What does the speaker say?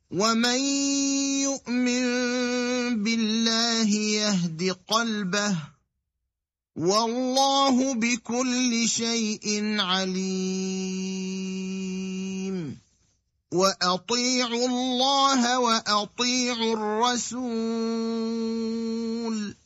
ومن يؤمن بالله يهد قلبه، والله بكل شيء عليم. وأطيعوا الله وأطيعوا الرسول